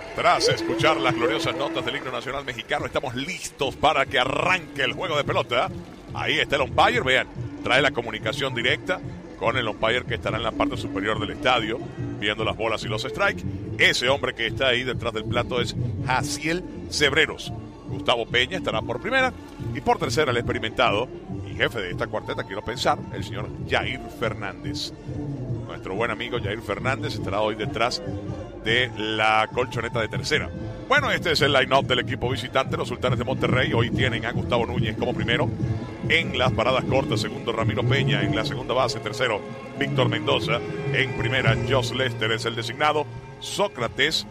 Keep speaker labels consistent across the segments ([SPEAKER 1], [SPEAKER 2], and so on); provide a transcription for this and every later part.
[SPEAKER 1] Tras escuchar las gloriosas notas del himno nacional mexicano, estamos listos para que arranque el juego de pelota. Ahí está el umpire, vean, trae la comunicación directa con el umpire que estará en la parte superior del estadio, viendo las bolas y los strikes. Ese hombre que está ahí detrás del plato es Jaciel Cebreros. Gustavo Peña estará por primera y por tercera el experimentado y jefe de esta cuarteta, quiero pensar, el señor Jair Fernández. Nuestro buen amigo Jair Fernández estará hoy detrás de la colchoneta de tercera. Bueno, este es el line-up del equipo visitante, los Sultanes de Monterrey. Hoy tienen a Gustavo Núñez como primero. En las paradas cortas, segundo Ramiro Peña. En la segunda base, tercero Víctor Mendoza. En primera, Josh Lester es el designado. Sócrates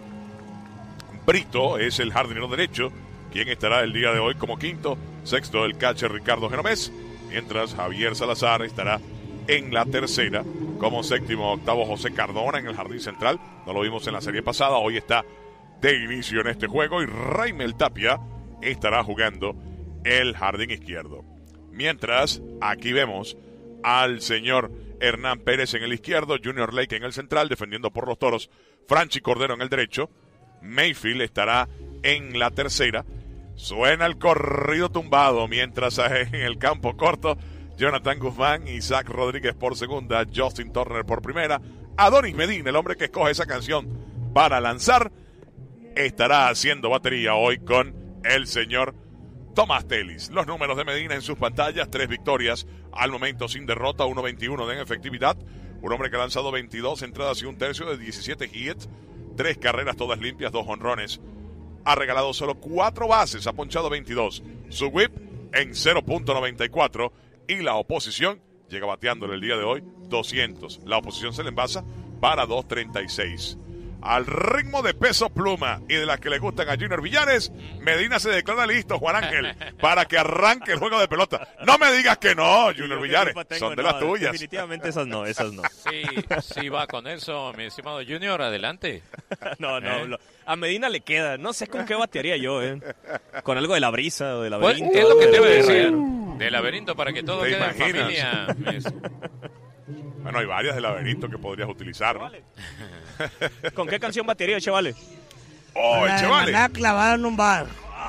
[SPEAKER 1] Brito es el jardinero derecho, quien estará el día de hoy como quinto. Sexto, el catcher Ricardo Genovés. Mientras Javier Salazar estará en la tercera. Como séptimo, octavo José Cardona en el jardín central. No lo vimos en la serie pasada. Hoy está de inicio en este juego. Y Raimel Tapia estará jugando el jardín izquierdo. Mientras, aquí vemos al señor Hernán Pérez en el izquierdo. Junior Lake en el central, defendiendo por los Toros. Franchi Cordero en el derecho. Mayfield estará en la tercera. Suena el corrido tumbado. Mientras en el campo corto, Jonathan Guzmán, Isaac Rodríguez por segunda, Justin Turner por primera. Adonis Medina, el hombre que escoge esa canción para lanzar, estará haciendo batería hoy con el señor Tomás Telis. Los números de Medina en sus pantallas: 3 victorias al momento sin derrota, 1.21 de efectividad. Un hombre que ha lanzado 22 entradas y un tercio de 17 hits, 3 carreras todas limpias, 2 jonrones. Ha regalado solo 4 bases, ha ponchado 22. Su whip en 0.94. Y la oposición llega bateándole el día de hoy 200. La oposición se le envasa para 236. Al ritmo de Peso Pluma y de las que le gustan a Junior Villares, Medina se declara listo, Juan Ángel, para que arranque el juego de pelota. No me digas que no, Junior Villares, son de las tuyas.
[SPEAKER 2] Definitivamente esas no.
[SPEAKER 3] Sí va con eso, mi estimado Junior, adelante.
[SPEAKER 2] No, a Medina le queda, no sé con qué batearía yo, con algo de la brisa o de laberinto.
[SPEAKER 3] Pues, es lo que te iba a decir, de laberinto para que todo
[SPEAKER 1] ¿Te
[SPEAKER 3] quede en
[SPEAKER 1] imaginas?
[SPEAKER 3] familia.
[SPEAKER 1] Bueno, hay varias de laberinto que podrías utilizar, ¿no?
[SPEAKER 2] ¿Con qué canción batearía, Chevale?
[SPEAKER 1] ¡Oh, el Chevale!
[SPEAKER 4] La clavada en un bar.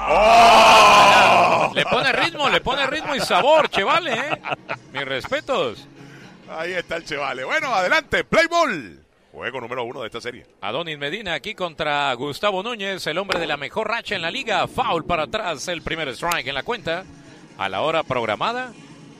[SPEAKER 1] ¡Oh!
[SPEAKER 3] Le pone ritmo y sabor, Chevale, Mis respetos.
[SPEAKER 1] Ahí está el Chevale. Bueno, adelante, play ball. Juego número 1 de esta serie.
[SPEAKER 3] Adonis Medina aquí contra Gustavo Núñez, el hombre de la mejor racha en la liga. Foul para atrás, el primer strike en la cuenta. A la hora programada,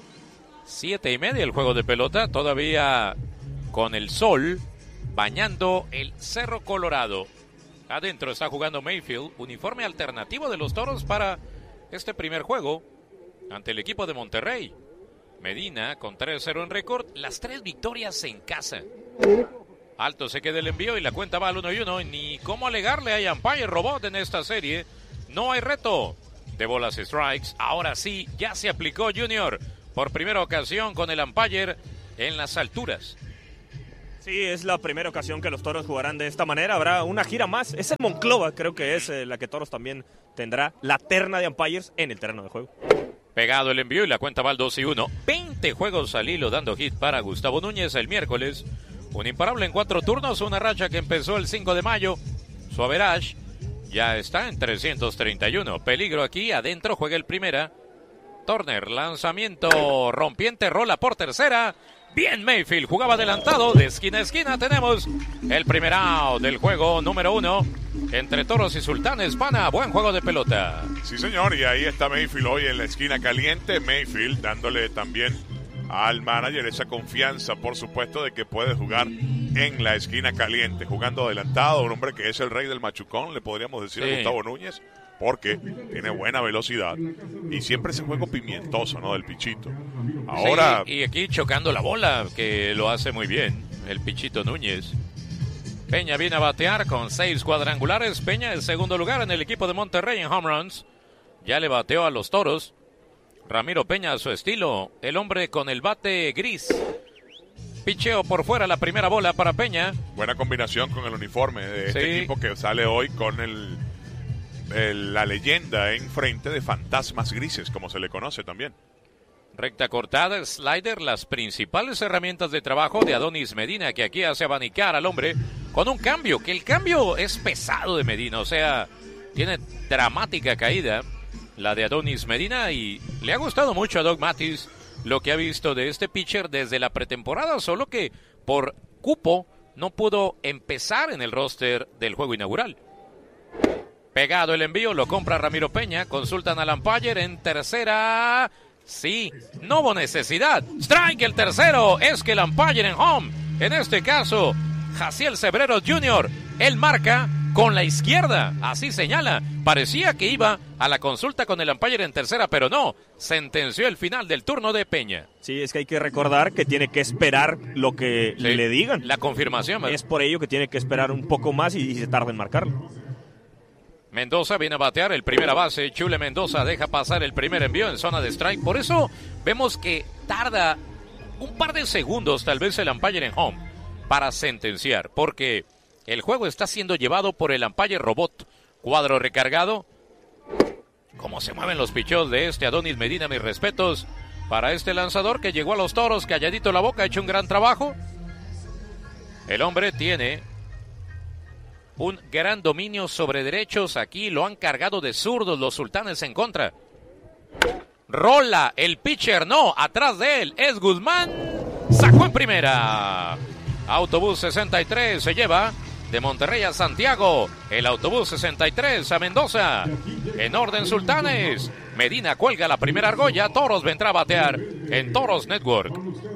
[SPEAKER 3] 7:30 el juego de pelota, todavía con el sol bañando el Cerro Colorado. Adentro está jugando Mayfield, uniforme alternativo de los Toros para este primer juego ante el equipo de Monterrey. Medina con 3-0 en récord, las 3 victorias en casa. Alto se queda el envío y la cuenta va al 1-1. Ni cómo alegarle a umpire robot en esta serie. No hay reto de bolas y strikes. Ahora sí, ya se aplicó Junior por primera ocasión con el umpire en las alturas.
[SPEAKER 2] Sí, es la primera ocasión que los Toros jugarán de esta manera. Habrá una gira más. Es el Monclova, creo que es la que Toros también tendrá la terna de umpires en el terreno de juego.
[SPEAKER 3] Pegado el envío y la cuenta va al 2-1. 20 juegos al hilo dando hit para Gustavo Núñez el miércoles. Un imparable en 4 turnos, una racha que empezó el 5 de mayo. Su average ya está en 331. Peligro aquí, adentro juega el primera. Turner, lanzamiento rompiente, rola por tercera. Bien Mayfield, jugaba adelantado, de esquina a esquina tenemos el primer out del juego número 1 entre Toros y Sultanes. Pana, buen juego de pelota.
[SPEAKER 1] Sí, señor, y ahí está Mayfield hoy en la esquina caliente. Mayfield dándole también al manager esa confianza, por supuesto, de que puede jugar en la esquina caliente, jugando adelantado, un hombre que es el rey del machucón, le podríamos decir a Gustavo Núñez, porque tiene buena velocidad y siempre ese juego pimientoso, ¿no? Del pichito. Ahora...
[SPEAKER 3] Sí, y aquí chocando la bola, que lo hace muy bien el pichito Núñez. Peña viene a batear con 6 cuadrangulares. Peña en segundo lugar en el equipo de Monterrey en home runs. Ya le bateó a los Toros. Ramiro Peña a su estilo, el hombre con el bate gris. Picheo por fuera, la primera bola para Peña.
[SPEAKER 1] Buena combinación con el uniforme de este equipo que sale hoy con la leyenda enfrente de fantasmas grises, como se le conoce también.
[SPEAKER 3] Recta cortada, slider, las principales herramientas de trabajo de Adonis Medina, que aquí hace abanicar al hombre con un cambio, que el cambio es pesado de Medina, o sea, tiene dramática caída la de Adonis Medina y le ha gustado mucho a Doug Mathis lo que ha visto de este pitcher desde la pretemporada, solo que por cupo no pudo empezar en el roster del juego inaugural. Pegado el envío, lo compra Ramiro Peña, consultan al umpire en tercera. Sí, no hubo necesidad. Strike el tercero, es que el umpire en home, en este caso, Jaciel Cebreros Jr., él marca con la izquierda, así señala. Parecía que iba a la consulta con el umpire en tercera, pero no, sentenció el final del turno de Peña.
[SPEAKER 2] Sí, es que hay que recordar que tiene que esperar lo que le digan.
[SPEAKER 3] La confirmación, ¿verdad?
[SPEAKER 2] Es por ello que tiene que esperar un poco más y se tarda en marcarlo.
[SPEAKER 3] Mendoza viene a batear el primera base. Chule Mendoza deja pasar el primer envío en zona de strike. Por eso vemos que tarda un par de segundos tal vez el umpire en home para sentenciar, porque el juego está siendo llevado por el umpire robot. Cuadro recargado. Cómo se mueven los picheos de este Adonis Medina, mis respetos para este lanzador que llegó a los Toros, calladito la boca, ha hecho un gran trabajo. El hombre tiene un gran dominio sobre derechos. Aquí lo han cargado de zurdos los Sultanes en contra. Rola el pitcher, no, atrás de él es Guzmán. Sacó en primera. Autobús 63 se lleva de Monterrey a Santiago. El autobús 63 a Mendoza. En orden Sultanes. Medina cuelga la primera argolla. Toros vendrá a batear en Toros Network.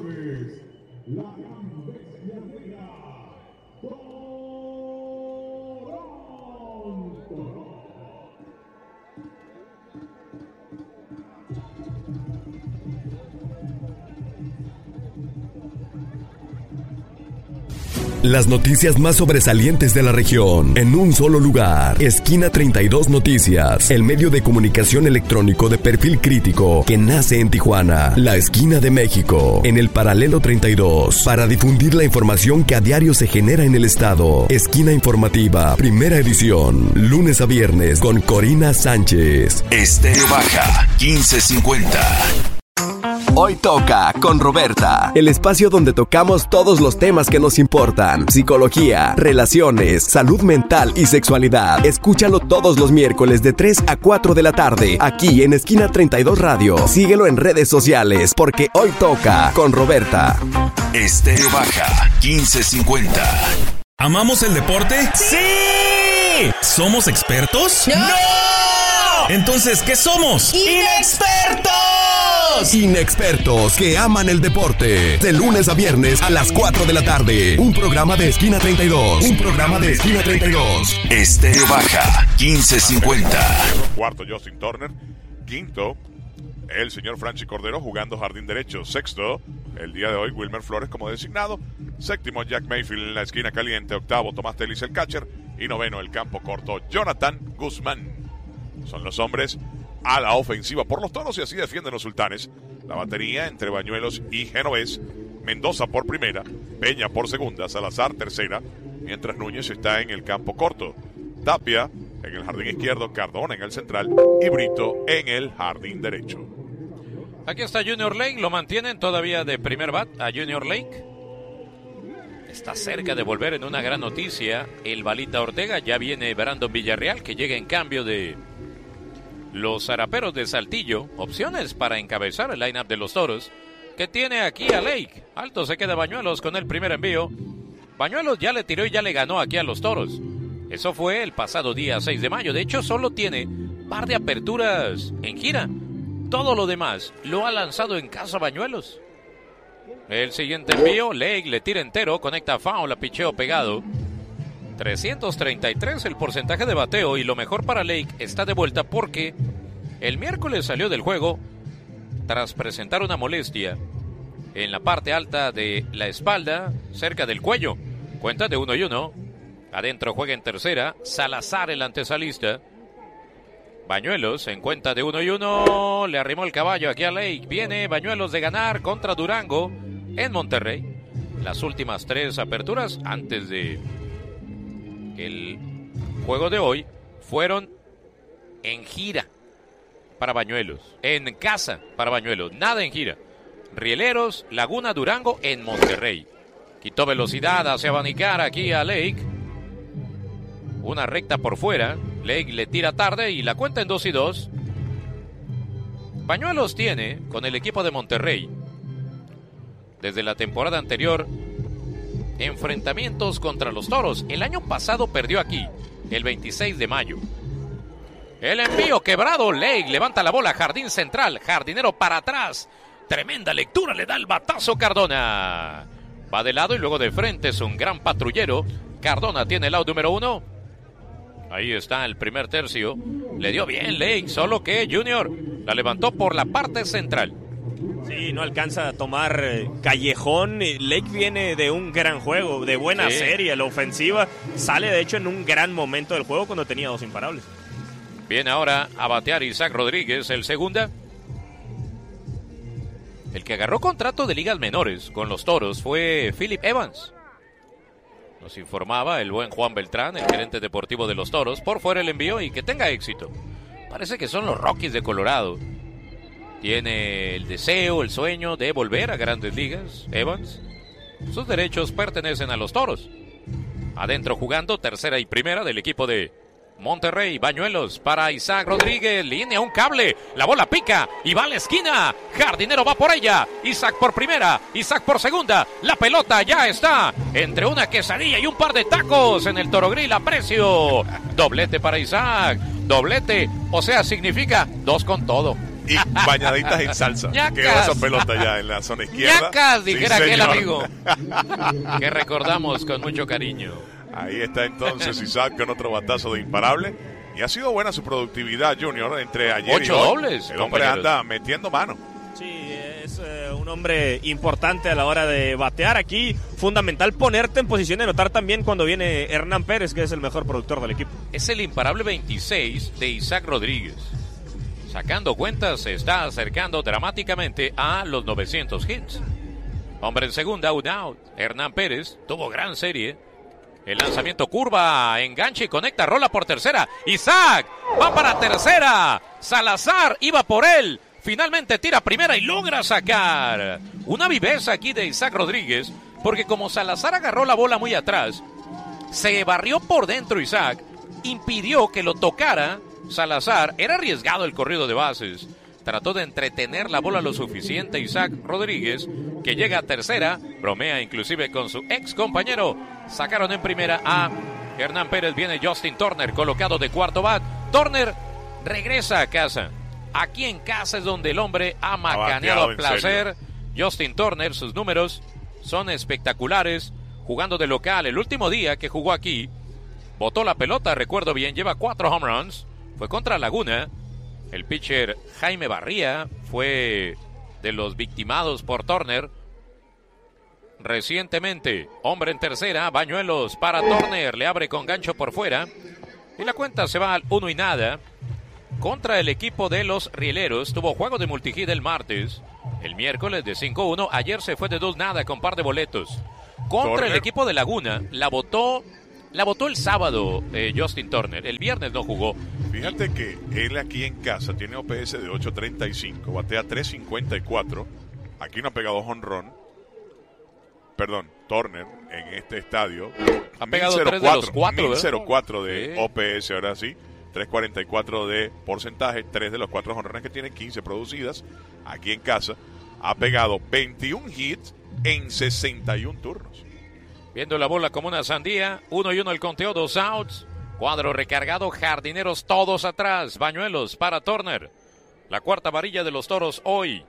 [SPEAKER 4] Las noticias más sobresalientes de la región en un solo lugar. Esquina 32 Noticias, el medio de comunicación electrónico de perfil crítico que nace en Tijuana, la esquina de México, en el paralelo 32, para difundir la información que a diario se genera en el estado. Esquina informativa, primera edición, lunes a viernes con Corina Sánchez.
[SPEAKER 5] Estéreo Baja 1550. Hoy toca con Roberta.
[SPEAKER 4] El espacio donde tocamos todos los temas que nos importan. Psicología, relaciones, salud mental y sexualidad. Escúchalo todos los miércoles de 3 a 4 de la tarde, aquí en Esquina 32 Radio. Síguelo en redes sociales, porque hoy toca con Roberta.
[SPEAKER 5] Estéreo Baja 1550.
[SPEAKER 6] ¿Amamos el deporte? ¡Sí! ¿Somos expertos? ¡No! Entonces, ¿qué somos?
[SPEAKER 4] ¡Inexpertos! Inexpertos que aman el deporte. De lunes a viernes a las 4 de la tarde. Un programa de Esquina 32. Un programa de Esquina 32.
[SPEAKER 5] Estéreo Baja 1550.
[SPEAKER 1] Cuarto, Justin Turner. Quinto, el señor Franchi Cordero jugando jardín derecho. Sexto, el día de hoy, Wilmer Flores como designado. Séptimo, Jack Mayfield en la esquina caliente. Octavo, Tomás Telis el catcher. Y noveno, el campo corto, Jonathan Guzmán. Son los hombres a la ofensiva por los Toros y así defienden los Sultanes. La batería entre Bañuelos y Genovés. Mendoza por primera, Peña por segunda, Salazar tercera, mientras Núñez está en el campo corto. Tapia en el jardín izquierdo, Cardona en el central y Brito en el jardín derecho.
[SPEAKER 3] Aquí está Junior Lake, lo mantienen todavía de primer bat a Junior Lake. Está cerca de volver en una gran noticia el Balita Ortega. Ya viene Brandon Villarreal, que llega en cambio de los Zaraperos de Saltillo. Opciones para encabezar el line-up de los Toros, que tiene aquí a Lake. Alto se queda Bañuelos con el primer envío. Bañuelos ya le tiró y ya le ganó aquí a los Toros. Eso fue el pasado día 6 de mayo. De hecho, solo tiene par de aperturas en gira. Todo lo demás lo ha lanzado en casa Bañuelos. El siguiente envío, Lake le tira entero, conecta foul, a picheo pegado. 333 el porcentaje de bateo, y lo mejor para Lake está de vuelta porque el miércoles salió del juego tras presentar una molestia en la parte alta de la espalda, cerca del cuello. Cuenta de 1-1. Adentro juega en tercera Salazar, el antesalista. Bañuelos en cuenta de 1-1. Le arrimó el caballo aquí a Lake. Viene Bañuelos de ganar contra Durango en Monterrey. Las últimas 3 aperturas antes de el juego de hoy fueron en gira para Bañuelos, en casa para Bañuelos, nada en gira. Rieleros, Laguna, Durango, en Monterrey. Quitó velocidad hacia abanicar aquí a Lake. Una recta por fuera. Lake le tira tarde y la cuenta en 2-2. Bañuelos tiene con el equipo de Monterrey, desde la temporada anterior, enfrentamientos contra los Toros. El año pasado perdió aquí, el 26 de mayo. El envío quebrado. Lake levanta la bola. Jardín central. Jardinero para atrás. Tremenda lectura. Le da el batazo Cardona. Va de lado y luego de frente. Es un gran patrullero. Cardona tiene el out número 1. Ahí está el primer tercio. Le dio bien Lake. Solo que Junior la levantó por la parte central.
[SPEAKER 2] Sí, no alcanza a tomar callejón. Lake viene de un gran juego, de buena serie. La ofensiva sale de hecho en un gran momento del juego cuando tenía 2 imparables.
[SPEAKER 3] Viene ahora a batear Isaac Rodríguez, el segunda. El que agarró contrato de ligas menores con los Toros fue Philip Evans. Nos informaba el buen Juan Beltrán, el gerente deportivo de los Toros. Por fuera el envío y que tenga éxito. Parece que son los Rockies de Colorado. Tiene el deseo, el sueño de volver a grandes ligas, Evans. Sus derechos pertenecen a los Toros. Adentro jugando tercera y primera del equipo de Monterrey. Bañuelos para Isaac Rodríguez. Línea un cable. La bola pica y va a la esquina. Jardinero va por ella. Isaac por primera. Isaac por segunda. La pelota ya está entre una quesadilla y un par de tacos en el Toro Grill a precio. Doblete para Isaac. Doblete. O sea, significa 2 con todo.
[SPEAKER 1] Y bañaditas en salsa.
[SPEAKER 3] ¡Ñacas!
[SPEAKER 1] Quedó esa pelota ya en la zona izquierda.
[SPEAKER 3] ¡Ñacas! Dijera
[SPEAKER 1] Sí,
[SPEAKER 3] aquel
[SPEAKER 1] señor.
[SPEAKER 3] amigo. Que recordamos con mucho cariño.
[SPEAKER 1] Ahí está entonces Isaac con otro batazo de imparable. Y ha sido buena su productividad, Junior, entre ayer
[SPEAKER 3] 8
[SPEAKER 1] y hoy.
[SPEAKER 3] dobles,
[SPEAKER 1] El hombre
[SPEAKER 3] compañeros.
[SPEAKER 1] anda metiendo mano.
[SPEAKER 2] Sí, es un hombre importante a la hora de batear. Aquí, fundamental ponerte en posición de anotar también cuando viene Hernán Pérez, que es el mejor productor del equipo.
[SPEAKER 3] Es el imparable 26 de Isaac Rodríguez. Sacando cuentas, se está acercando dramáticamente a los 900 hits. Hombre en segunda, un out. Hernán Pérez tuvo gran serie. El lanzamiento curva, enganche y conecta, rola por tercera. Isaac va para tercera. Salazar iba por él. Finalmente tira primera y logra sacar. Una viveza aquí de Isaac Rodríguez, porque como Salazar agarró la bola muy atrás, se barrió por dentro Isaac, impidió que lo tocara Salazar. Era arriesgado el corrido de bases. Trató de entretener la bola lo suficiente Isaac Rodríguez, que llega a tercera, bromea inclusive con su ex compañero. Sacaron en primera a Hernán Pérez, viene Justin Turner colocado de cuarto bat. Turner regresa a casa. Aquí en casa es donde el hombre ha macaneado a placer. Justin Turner, sus números son espectaculares, jugando de local. El último día que jugó aquí, botó la pelota, recuerdo bien, lleva 4 home runs, fue contra Laguna. El pitcher Jaime Barría fue de los victimados por Turner recientemente. Hombre en tercera, Bañuelos para Turner, le abre con gancho por fuera y la cuenta se va al 1-0 contra el equipo de los Rieleros. Tuvo juego de multihit el martes, el miércoles de 5-1, ayer se fue de 2-0 con par de boletos contra
[SPEAKER 1] Turner.
[SPEAKER 3] el equipo de Laguna. La votó el sábado Justin Turner, el viernes no jugó.
[SPEAKER 1] Fíjate que él aquí en casa tiene OPS de 8.35, batea 3.54. Aquí no ha pegado jonrón. Perdón, Turner en este estadio.
[SPEAKER 3] Ha pegado 3 de los 4,
[SPEAKER 1] 1004 de
[SPEAKER 3] Sí.
[SPEAKER 1] OPS, ahora sí. 3.44 de porcentaje, 3 de los 4 jonrones que tiene, 15 producidas. Aquí en casa ha pegado 21 hits en 61 turnos.
[SPEAKER 3] Viendo la bola como una sandía, 1-1 el conteo, 2 outs. Cuadro recargado, jardineros todos atrás. Bañuelos para Turner. La cuarta varilla de los Toros hoy.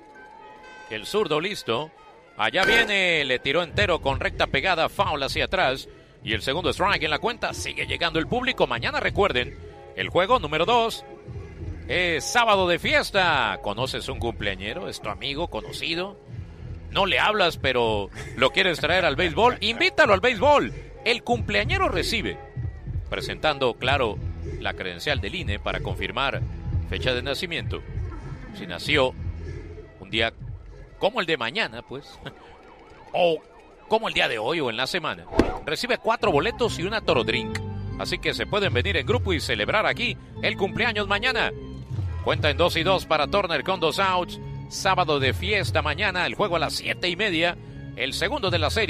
[SPEAKER 3] El zurdo listo. Allá viene, le tiró entero con recta pegada, foul hacia atrás. Y el segundo strike en la cuenta. Sigue llegando el público. Mañana recuerden, el juego número 2 es sábado de fiesta. ¿Conoces un cumpleañero? ¿Es tu amigo conocido? No le hablas, pero lo quieres traer al béisbol. Invítalo al béisbol. El cumpleañero recibe, presentando, claro, la credencial del INE para confirmar fecha de nacimiento. Si nació un día como el de mañana, pues, o como el día de hoy o en la semana, recibe 4 boletos y una Toro Drink. Así que se pueden venir en grupo y celebrar aquí el cumpleaños mañana. Cuenta en 2-2 para Turner con 2 outs. Sábado de fiesta mañana, el juego a las 7:30. El segundo de la serie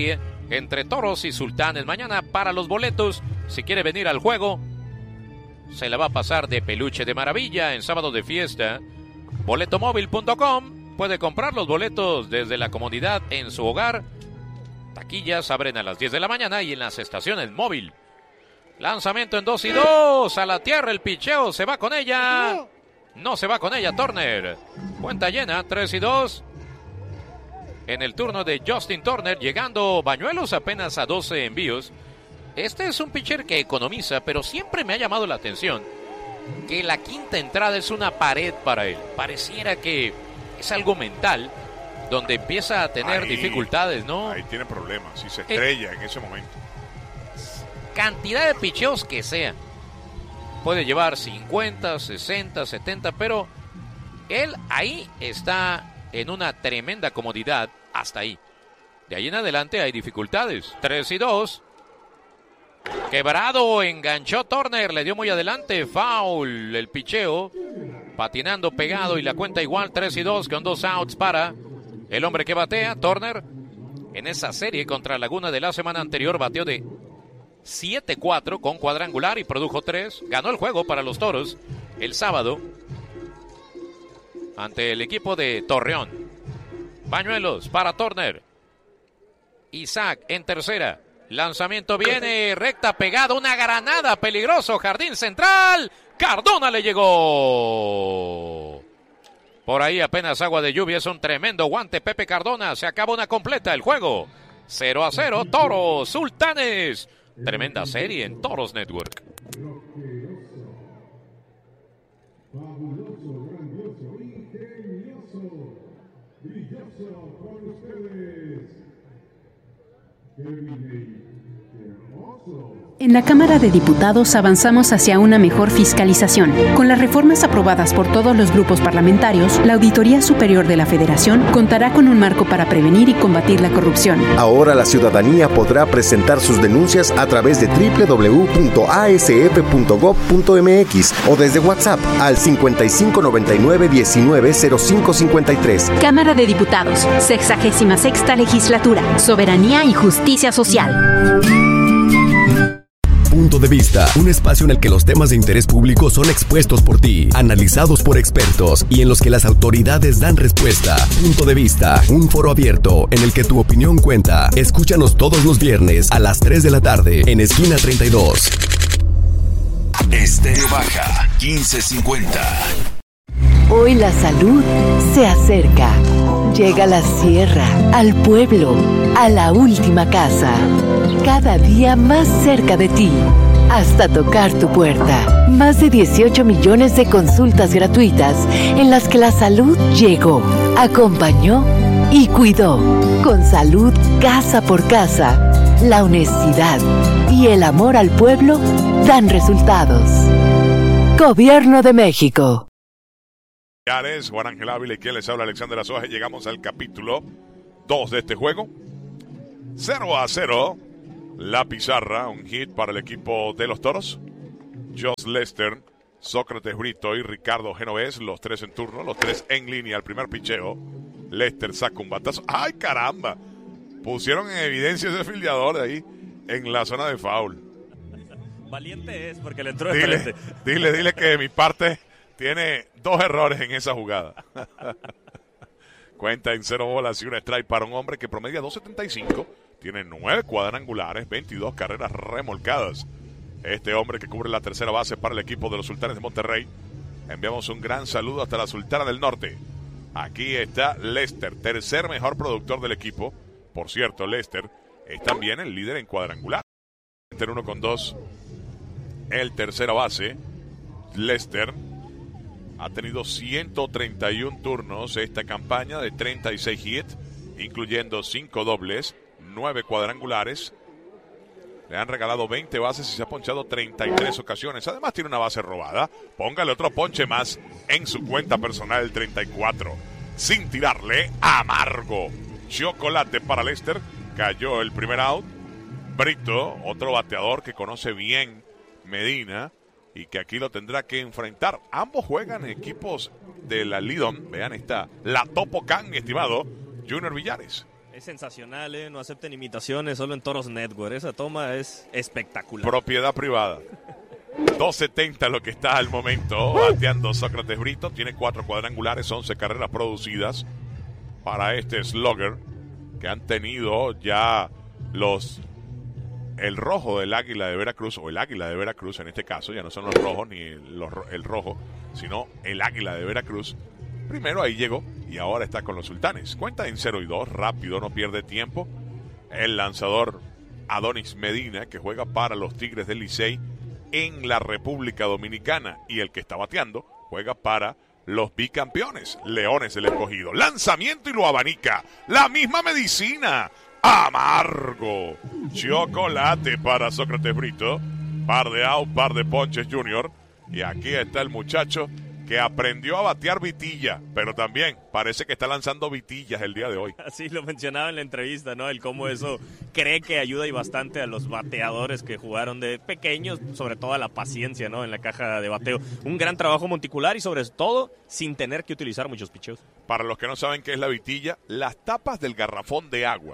[SPEAKER 3] entre Toros y Sultanes. Mañana para los boletos, si quiere venir al juego, se la va a pasar de peluche de maravilla en sábado de fiesta. Boletomóvil.com, puede comprar los boletos desde la comodidad en su hogar. Taquillas abren a las 10 de la mañana y en las estaciones móvil. Lanzamiento en 2 y 2, a la tierra el picheo, se va con ella. No se va con ella Turner. Cuenta llena, 3 y 2. En el turno de Justin Turner, llegando Bañuelos apenas a 12 envíos. Este es un pitcher que economiza, pero siempre me ha llamado la atención que la quinta entrada es una pared para él. Pareciera que es algo mental, donde empieza a tener dificultades, ¿no?
[SPEAKER 1] Ahí tiene problemas, si se estrella en ese momento.
[SPEAKER 3] Cantidad de picheos que sea. Puede llevar 50, 60, 70, pero él ahí está en una tremenda comodidad hasta ahí. De ahí en adelante hay dificultades. 3 y 2. Quebrado, enganchó Turner, le dio muy adelante, foul, el picheo, patinando pegado y la cuenta igual, 3 y 2 con 2 outs para el hombre que batea, Turner. En esa serie contra Laguna de la semana anterior bateó de 7-4 con cuadrangular y produjo 3, ganó el juego para los Toros el sábado ante el equipo de Torreón. Bañuelos para Turner, Isaac en tercera. Lanzamiento viene, recta pegada, una granada, peligroso, jardín central. Cardona le llegó. Por ahí apenas agua de lluvia, es un tremendo guante. Pepe Cardona, se acaba una completa el juego. 0-0, Toros, Sultanes. Tremenda serie en Toros Network.
[SPEAKER 7] En la Cámara de Diputados avanzamos hacia una mejor fiscalización. Con las reformas aprobadas por todos los grupos parlamentarios, la Auditoría Superior de la Federación contará con un marco para prevenir y combatir la corrupción.
[SPEAKER 8] Ahora la ciudadanía podrá presentar sus denuncias a través de www.asf.gov.mx o desde WhatsApp al 5599-190553.
[SPEAKER 7] Cámara de Diputados, 66ª Legislatura, Soberanía y Justicia Social.
[SPEAKER 4] Punto de Vista, un espacio en el que los temas de interés público son expuestos por ti, analizados por expertos y en los que las autoridades dan respuesta. Punto de Vista, un foro abierto en el que tu opinión cuenta. Escúchanos todos los viernes a las 3 de la tarde en Esquina 32.
[SPEAKER 5] Estéreo Baja 1550.
[SPEAKER 9] Hoy la salud se acerca. Llega a la sierra, al pueblo, a la última casa. Cada día más cerca de ti, hasta tocar tu puerta. Más de 18 millones de consultas gratuitas en las que la salud llegó, acompañó y cuidó. Con salud casa por casa, la honestidad y el amor al pueblo dan resultados. Gobierno de México.
[SPEAKER 1] Juan Ángel Ávila y quien les habla, Alexander Azoje. Llegamos al capítulo 2 de este juego. 0-0. La pizarra, un hit para el equipo de los Toros. Josh Lester, Sócrates Brito y Ricardo Genovés, los tres en turno, los tres en línea al primer picheo. Lester saca un batazo. ¡Ay, caramba! Pusieron en evidencia ese fildeador de ahí en la zona de foul.
[SPEAKER 2] Valiente es porque le entró de frente.
[SPEAKER 1] Dile que de mi parte tiene 2 errores en esa jugada. Cuenta en 0 bolas y un strike para un hombre que promedia 2.75. Tiene 9 cuadrangulares, 22 carreras remolcadas. Este hombre que cubre la tercera base para el equipo de los Sultanes de Monterrey. Enviamos un gran saludo hasta la Sultana del Norte. Aquí está Lester, tercer mejor productor del equipo. Por cierto, Lester es también el líder en cuadrangular. En 1-2, el tercera base, Lester, ha tenido 131 turnos esta campaña de 36 hits, incluyendo 5 dobles, 9 cuadrangulares. Le han regalado 20 bases y se ha ponchado 33 ocasiones. Además tiene una base robada. Póngale otro ponche más en su cuenta personal, 34. Sin tirarle, amargo. Chocolate para Lester. Cayó el primer out. Brito, otro bateador que conoce bien Medina y que aquí lo tendrá que enfrentar. Ambos juegan en equipos de la Lidom. Vean, está la Topocán, estimado Junior Villares.
[SPEAKER 2] Es sensacional, no acepten imitaciones, solo en Toros Network. Esa toma es espectacular.
[SPEAKER 1] Propiedad privada. 2.70 lo que está al momento bateando Sócrates Brito. Tiene 4 cuadrangulares, 11 carreras producidas para este slugger que han tenido ya el rojo del Águila de Veracruz, o el Águila de Veracruz en este caso, ya no son los rojos ni el rojo, sino el Águila de Veracruz. Primero ahí llegó y ahora está con los Sultanes. Cuenta en 0-2, rápido, no pierde tiempo. El lanzador Adonis Medina, que juega para los Tigres del Licey en la República Dominicana, y el que está bateando juega para los bicampeones Leones del Escogido. Lanzamiento y lo abanica. La misma medicina. Amargo. Chocolate para Sócrates Brito. Par de out, par de ponches Junior. Y aquí está el muchacho que aprendió a batear vitilla, pero también parece que está lanzando vitillas el día de hoy.
[SPEAKER 2] Así lo mencionaba en la entrevista, ¿no? El cómo eso cree que ayuda y bastante a los bateadores que jugaron de pequeños, sobre todo a la paciencia, ¿no? En la caja de bateo. Un gran trabajo monticular y sobre todo sin tener que utilizar muchos picheos.
[SPEAKER 1] Para los que no saben qué es la vitilla, las tapas del garrafón de agua.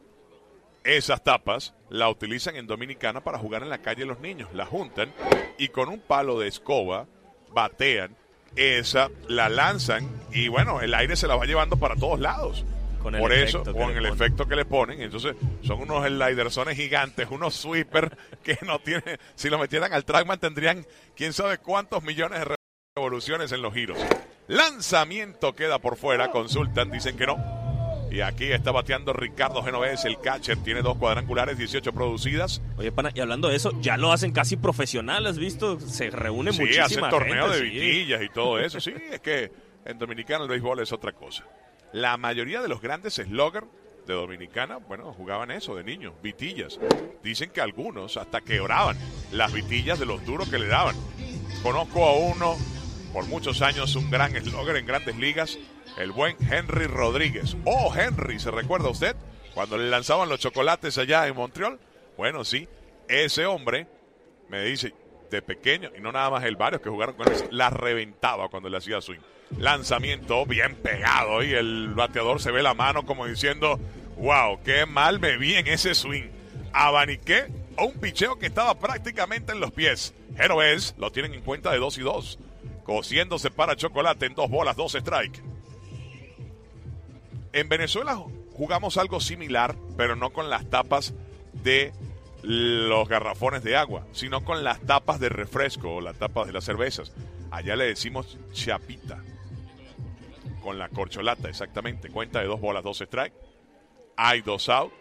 [SPEAKER 1] Esas tapas la utilizan en Dominicana para jugar en la calle los niños. La juntan y con un palo de escoba batean. Esa la lanzan y bueno, el aire se la va llevando para todos lados. Por eso, con el efecto que le ponen. Entonces, son unos slidersones gigantes, unos sweepers que no tienen. Si lo metieran al Trackman, tendrían quién sabe cuántos millones de revoluciones en los giros. Lanzamiento queda por fuera. Consultan, dicen que no. Y aquí está bateando Ricardo Genovés, el catcher. Tiene 2 cuadrangulares, 18 producidas.
[SPEAKER 2] Oye, pana, y hablando de eso, ya lo hacen casi profesional, ¿has visto? Se reúne muchísima gente.
[SPEAKER 1] Sí, hacen torneo de vitillas y todo eso. Sí, es que en Dominicana el béisbol es otra cosa. La mayoría de los grandes sluggers de Dominicana, bueno, jugaban eso de niños, vitillas. Dicen que algunos hasta quebraban las vitillas de los duros que le daban. Conozco a uno, por muchos años, un gran slugger en Grandes Ligas, el buen Henry Rodríguez. Oh, Henry, ¿se recuerda usted? Cuando le lanzaban los chocolates allá en Montreal. Bueno, sí, ese hombre me dice, de pequeño, y no nada más él, varios que jugaron con él, la reventaba cuando le hacía swing. Lanzamiento bien pegado y el bateador se ve la mano como diciendo, wow, qué mal me vi en ese swing. Abaniqué a un picheo que estaba prácticamente en los pies. Genovés lo tienen en cuenta de 2-2. Cociéndose para Chocolate en 2 bolas, 2 strike. En Venezuela jugamos algo similar, pero no con las tapas de los garrafones de agua, sino con las tapas de refresco o las tapas de las cervezas. Allá le decimos chapita. Con la corcholata, exactamente. Cuenta de 2 bolas, 2 strike. Hay 2 out.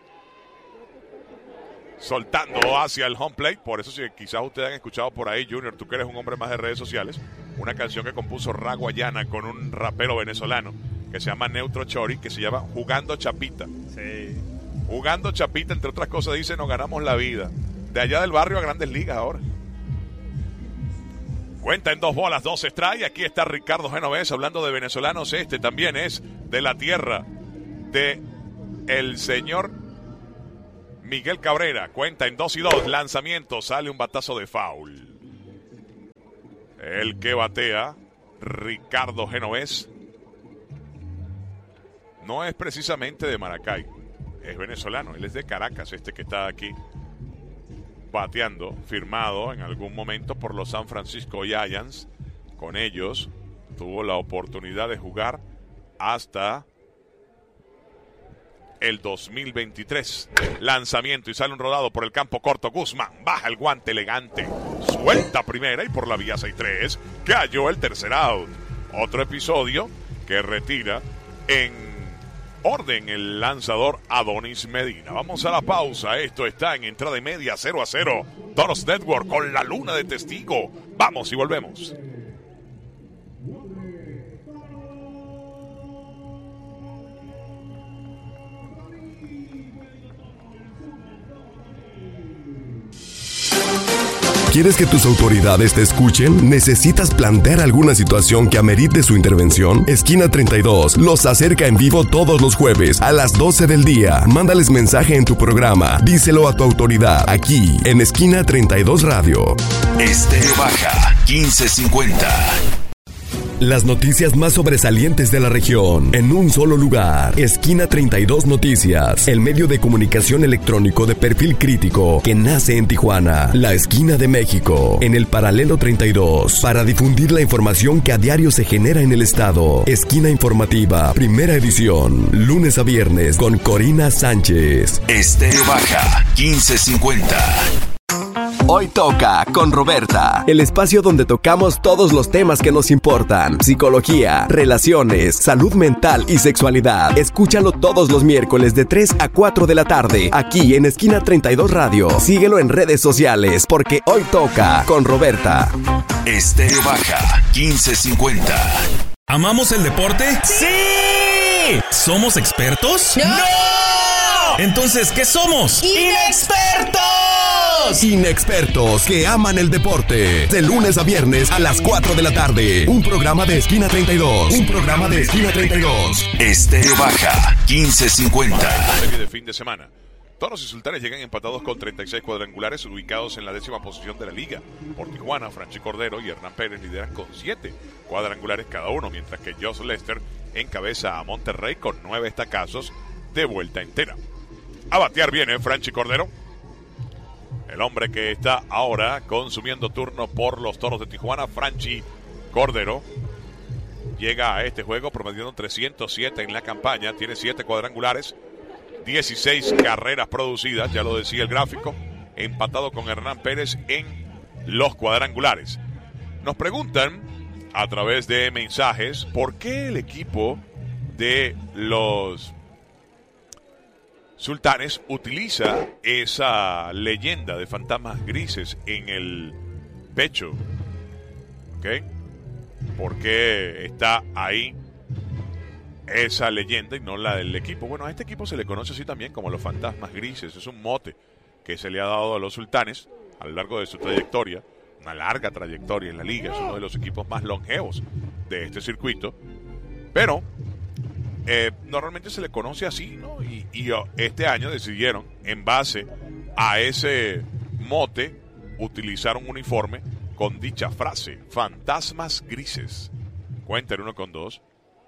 [SPEAKER 1] Soltando hacia el home plate. Por eso, si quizás ustedes han escuchado por ahí, Junior, tú que eres un hombre más de redes sociales, una canción que compuso Ra Guayana con un rapero venezolano que se llama Neutro Chori, que se llama Jugando Chapita.
[SPEAKER 2] Sí.
[SPEAKER 1] Jugando Chapita, entre otras cosas, dice, nos ganamos la vida. De allá del barrio a Grandes Ligas ahora. Cuenta en 2 bolas, 2 strike. Aquí está Ricardo Genovés hablando de venezolanos. Este también es de la tierra de el señor Miguel Cabrera. Cuenta en 2-2. Lanzamiento. Sale un batazo de foul. El que batea, Ricardo Genovés, no es precisamente de Maracay. Es venezolano. Él es de Caracas, este que está aquí bateando, firmado en algún momento por los San Francisco Giants. Con ellos tuvo la oportunidad de jugar hasta el 2023. Lanzamiento y sale un rodado por el campo corto. Guzmán baja el guante elegante, suelta primera y por la vía 6-3 cayó el tercer out. Otro episodio que retira en orden el lanzador Adonis Medina. Vamos a la pausa. Esto está en entrada y media, 0-0. Toros Network con la luna de testigo. Vamos y volvemos.
[SPEAKER 4] ¿Quieres que tus autoridades te escuchen? ¿Necesitas plantear alguna situación que amerite su intervención? Esquina 32 los acerca en vivo todos los jueves a las 12 del día. Mándales mensaje en tu programa. Díselo a tu autoridad aquí en Esquina 32 Radio.
[SPEAKER 5] Estéreo Baja 1550.
[SPEAKER 4] Las noticias más sobresalientes de la región en un solo lugar. Esquina 32 Noticias, el medio de comunicación electrónico de perfil crítico que nace en Tijuana, la esquina de México, en el paralelo 32, para difundir la información que a diario se genera en el estado. Esquina informativa, primera edición, lunes a viernes con Corina Sánchez.
[SPEAKER 5] Estéreo Baja 1550.
[SPEAKER 8] Hoy toca con Roberta, el espacio donde tocamos todos los temas que nos importan: psicología, relaciones, salud mental y sexualidad. Escúchalo todos los miércoles de 3 a 4 de la tarde, aquí en Esquina 32 Radio. Síguelo en redes sociales, porque hoy toca con Roberta.
[SPEAKER 5] Estéreo Baja 1550.
[SPEAKER 6] ¿Amamos el deporte? ¡Sí! ¿Somos expertos? ¡No! Entonces, ¿qué somos?
[SPEAKER 8] ¡Inexpertos! Inexpertos que aman el deporte. De lunes a viernes a las 4 de la tarde. Un programa de Esquina 32. Un programa de Esquina 32.
[SPEAKER 5] Estéreo Baja 1550.
[SPEAKER 1] Serie de fin de semana. Toros y Sultanes llegan empatados con 36 cuadrangulares, ubicados en la 10ª posición de la liga. Por Tijuana, Franchi Cordero y Hernán Pérez lideran con 7 cuadrangulares cada uno, mientras que Josh Lester encabeza a Monterrey con 9 estacazos de vuelta entera. A batear viene Franchi Cordero, el hombre que está ahora consumiendo turno por los Toros de Tijuana. Franchi Cordero llega a este juego promediando 307 en la campaña, tiene 7 cuadrangulares, 16 carreras producidas, ya lo decía el gráfico, empatado con Hernán Pérez en los cuadrangulares. Nos preguntan a través de mensajes por qué el equipo de los Sultanes utiliza esa leyenda de fantasmas grises en el pecho. ¿Ok? ¿Por qué está ahí esa leyenda y no la del equipo? Bueno, a este equipo se le conoce así también como los fantasmas grises. Es un mote que se le ha dado a los Sultanes a lo largo de su trayectoria. Una larga trayectoria en la liga. Es uno de los equipos más longevos de este circuito. Pero normalmente se le conoce así, ¿no? Y este año decidieron, en base a ese mote, utilizar un uniforme con dicha frase: fantasmas grises. Cuenta el 1 con 2.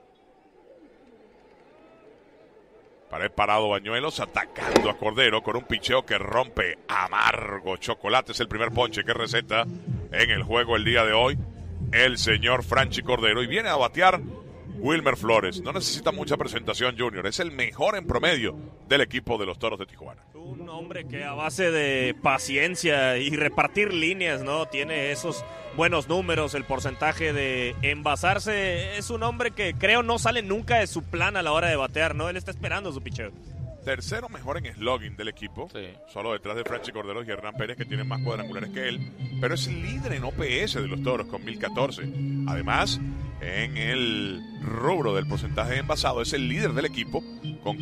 [SPEAKER 1] Pared parado Bañuelos, atacando a Cordero con un picheo que rompe amargo chocolate. Es el primer ponche que receta en el juego el día de hoy el señor Franchi Cordero. Y viene a batear Wilmer Flores. No necesita mucha presentación, Junior. Es el mejor en promedio del equipo de los Toros de Tijuana.
[SPEAKER 2] Un hombre que a base de paciencia y repartir líneas, ¿no? Tiene esos buenos números, el porcentaje de envasarse. Es un hombre que creo no sale nunca de su plan a la hora de batear, ¿no? Él está esperando su picheo.
[SPEAKER 1] Tercero mejor en slugging del equipo, sí, solo detrás de Franchi Cordero y Hernán Pérez, que tienen más cuadrangulares que él, pero es líder en OPS de los Toros con 1014. Además, en el rubro del porcentaje de envasado, es el líder del equipo con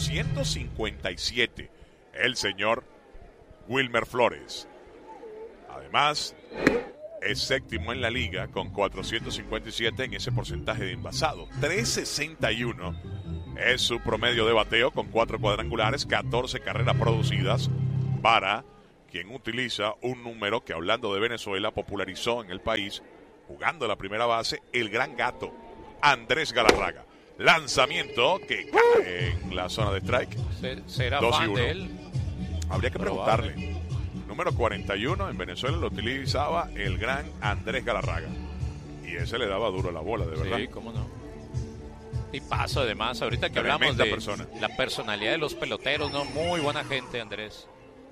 [SPEAKER 1] 457, el señor Wilmer Flores. Además, es séptimo en la liga con 457 en ese porcentaje de envasado. 361 es su promedio de bateo con 4 cuadrangulares, 14 carreras producidas para quien utiliza un número que, hablando de Venezuela, popularizó en el país, jugando la primera base, el gran gato, Andrés Galarraga. Lanzamiento que cae en la zona de strike.
[SPEAKER 3] ¿Será fan de él?
[SPEAKER 1] Habría que preguntarle. Número 41 en Venezuela lo utilizaba el gran Andrés Galarraga. Y ese le daba duro a la bola, de verdad.
[SPEAKER 3] Sí, cómo no. Y paso, además, ahorita que hablamos de la personalidad de los peloteros, ¿no? Muy buena gente, Andrés.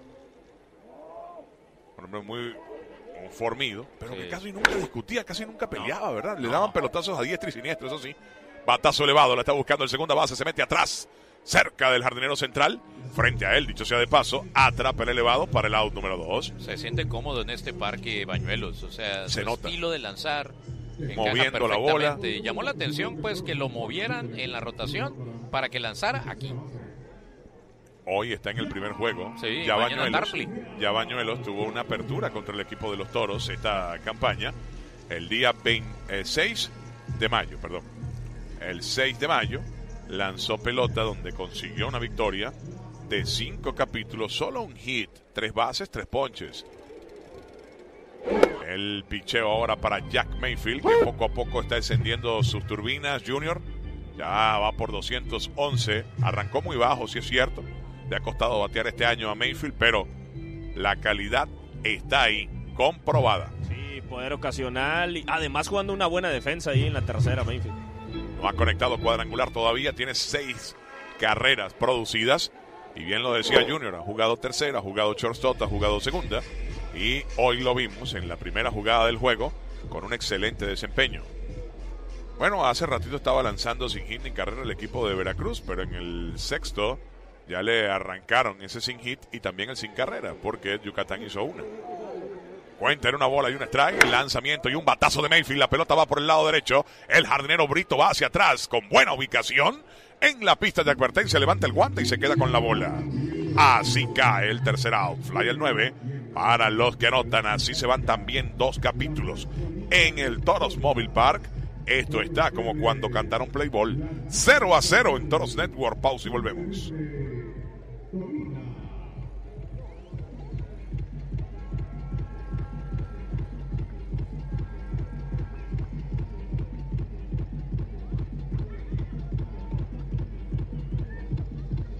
[SPEAKER 1] Un hombre muy formido, pero que casi nunca discutía, casi nunca peleaba, ¿verdad? Le daban pelotazos a diestra y siniestra, eso sí. Batazo elevado, la está buscando el segunda base, se mete atrás, cerca del jardinero central, frente a él, dicho sea de paso, atrapa el elevado para el out número 2.
[SPEAKER 3] Se siente cómodo en este parque Bañuelos, o sea, su estilo de lanzar,
[SPEAKER 1] moviendo la bola.
[SPEAKER 3] Llamó la atención, pues, que lo movieran en la rotación para que lanzara aquí.
[SPEAKER 1] Hoy está en el primer juego.
[SPEAKER 3] Sí,
[SPEAKER 1] ya Bañuelos tuvo una apertura contra el equipo de los Toros esta campaña el día 6 de mayo, perdón. El 6 de mayo lanzó pelota donde consiguió una victoria de 5 capítulos, solo un hit, 3 bases, 3 ponches. El picheo ahora para Jack Mayfield, que poco a poco está encendiendo sus turbinas. Junior ya va por 211. Arrancó muy bajo, sí es cierto. Le ha costado batear este año a Mayfield, pero la calidad está ahí, comprobada.
[SPEAKER 2] Sí, poder ocasional y además jugando una buena defensa ahí en la tercera, Mayfield.
[SPEAKER 1] No ha conectado cuadrangular todavía, tiene 6 carreras producidas. Y bien lo decía Junior, ha jugado tercera, ha jugado shortstop, ha jugado segunda. Y hoy lo vimos en la primera jugada del juego con un excelente desempeño. Bueno, hace ratito estaba lanzando sin hit ni carrera el equipo de Veracruz, pero en el sexto ya le arrancaron ese sin hit y también el sin carrera, porque Yucatán hizo una. Cuenta en una bola y un strike, el lanzamiento y un batazo de Mayfield. La pelota va por el lado derecho. El jardinero Brito va hacia atrás con buena ubicación. En la pista de advertencia levanta el guante y se queda con la bola. Así cae el tercer out. Fly el 9 para los que anotan. Así se van también 2 capítulos en el Toros Mobile Park. Esto está como cuando cantaron Play Ball. 0-0 en Toros Network. Pausa y volvemos.